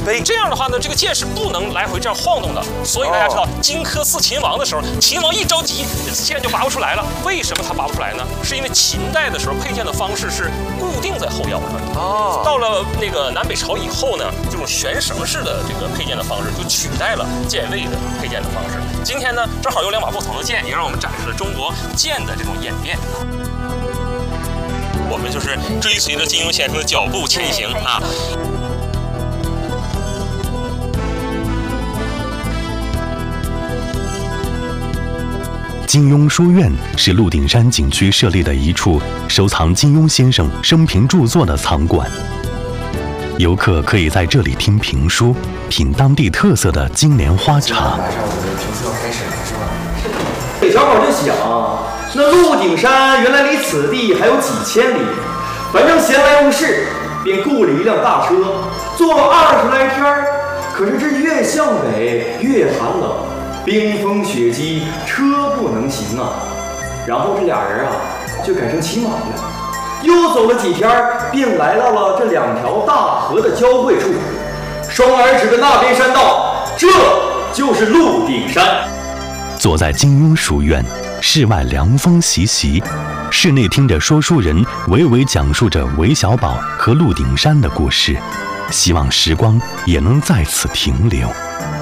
飞。 这样的话呢，这个剑是不能来回这样晃动的。所以大家知道，荆轲刺秦王的时候，秦王一着急，剑就拔不出来了。为什么他拔不出来呢？是因为秦代的时候佩剑的方式是固定在后腰上。到了那个南北朝以后呢，这种悬绳式的这个佩剑的方式就取代了剑位的佩剑的方式。今天呢，正好有2把不同的剑，也让我们展示了中国剑的这种演变。我们就是追随着金庸先生的脚步前行啊。 金庸书院是鹿鼎山景区设立的一处收藏金庸先生生平著作的藏馆。游客可以在这里听评书，品当地特色的金莲花茶。 马上我们的评书要开始了，是吧？ 这小伙就想，那鹿鼎山原来离此地还有几千里，反正闲来无事，便雇了一辆大车，坐了20来天儿。可是这越向北越寒冷，冰封雪积，车不能行啊。然后这俩人啊，就改成骑马了。又走了几天，便来到了这2条大河的交汇处。双儿指着那边山道，这就是鹿鼎山。 坐在金庸书院，室外凉风习习，室内听着说书人娓娓讲述着韦小宝和鹿鼎山的故事，希望时光也能在此停留。